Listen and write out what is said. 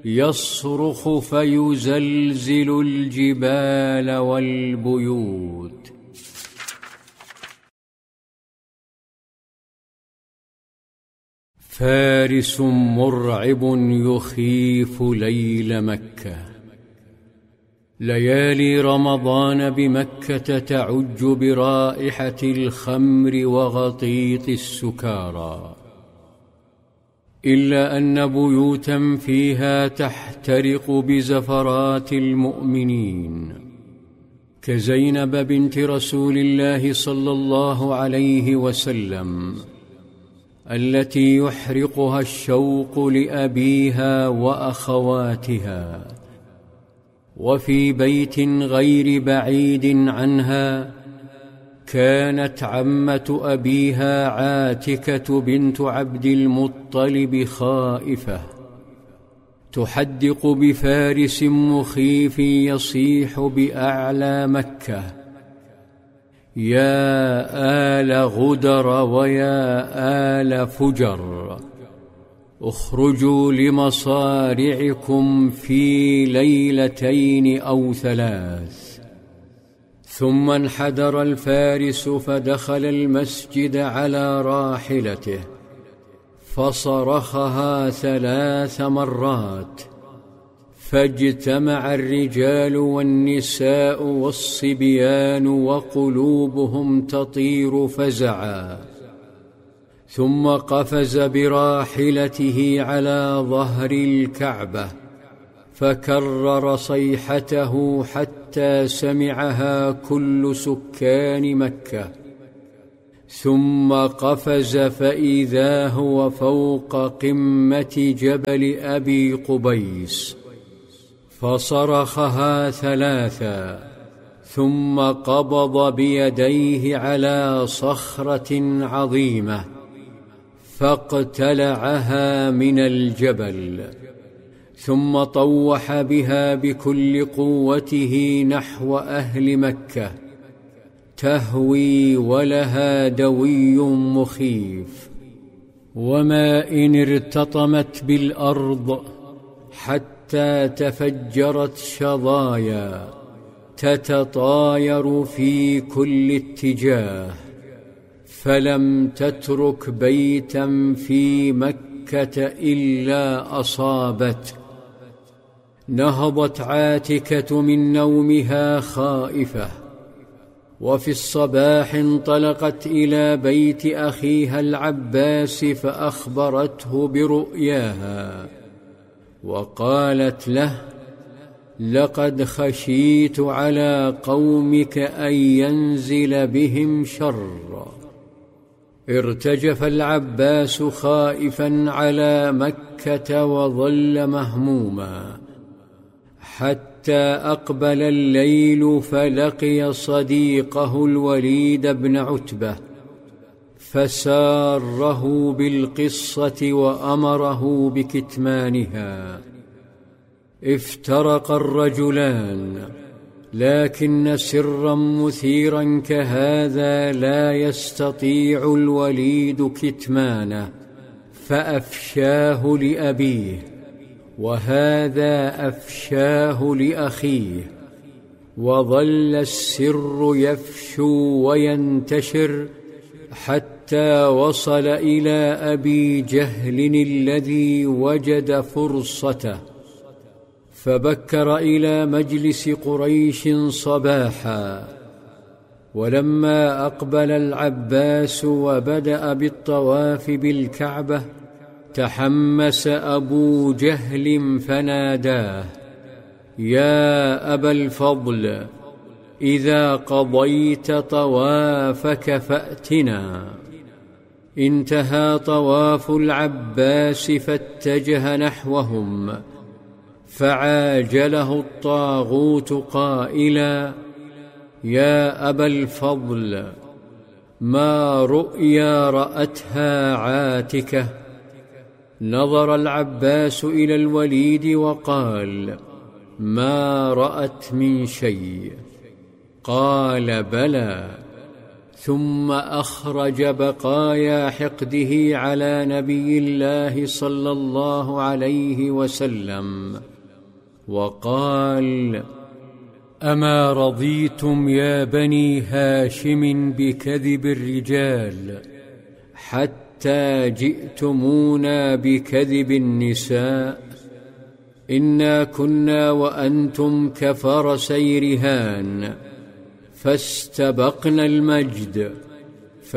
يصرخ فيزلزل الجبال والبيوت. فارس مرعب يخيف ليل مكة. ليالي رمضان بمكة تعج برائحة الخمر وغطيط السكارى، إلا أن بيوتا فيها تحترق بزفرات المؤمنين، كزينب بنت رسول الله صلى الله عليه وسلم التي يحرقها الشوق لأبيها وأخواتها. وفي بيت غير بعيد عنها كانت عمة أبيها عاتكة بنت عبد المطلب خائفة، تحدق بفارس مخيف يصيح بأعلى مكة: يا آل غدر ويا آل فجر، اخرجوا لمصارعكم في ليلتين أو ثلاث. ثم انحدر الفارس فدخل المسجد على راحلته فصرخها 3 مرات، فاجتمع الرجال والنساء والصبيان وقلوبهم تطير فزعا، ثم قفز براحلته على ظهر الكعبة فكرر صيحته حتى سمعها كل سكان مكة، ثم قفز فإذا هو فوق قمة جبل أبي قبيس فصرخها 3، ثم قبض بيديه على صخرة عظيمة فاقتلعها من الجبل، ثم طوح بها بكل قوته نحو أهل مكة، تهوي ولها دوي مخيف، وما إن ارتطمت بالأرض حتى تفجرت شظايا تتطاير في كل اتجاه، فلم تترك بيتا في مكة إلا أصابته. نهضت عاتكة من نومها خائفة، وفي الصباح انطلقت إلى بيت أخيها العباس فأخبرته برؤياها، وقالت له: لقد خشيت على قومك أن ينزل بهم شر. ارتجف العباس خائفا على مكة وظل مهموما، حتى أقبل الليل فلقي صديقه الوليد بن عتبة فساره بالقصة وأمره بكتمانها. افترق الرجلان، لكن سرا مثيرا كهذا لا يستطيع الوليد كتمانه، فأفشاه لأبيه، وهذا أفشاه لأخيه، وظل السر يفشو وينتشر حتى وصل إلى أبي جهل الذي وجد فرصته، فبكر إلى مجلس قريش صباحا. ولما أقبل العباس وبدأ بالطواف بالكعبة تحمس أبو جهل فناداه: يا أبا الفضل، إذا قضيت طوافك فأتنا. انتهى طواف العباس فاتجه نحوهم، فعاجله الطاغوت قائلا: يا أبا الفضل، ما رؤيا رأتها عاتكة؟ نظر العباس إلى الوليد وقال: ما رأت من شيء. قال: بلى. ثم أخرج بقايا حقده على نبي الله صلى الله عليه وسلم وقال: أما رضيتم يا بني هاشم بكذب الرجال حتى جئتمونا بكذب النساء؟ إنا كنا وأنتم كفرسي رهان، فاستبقنا المجد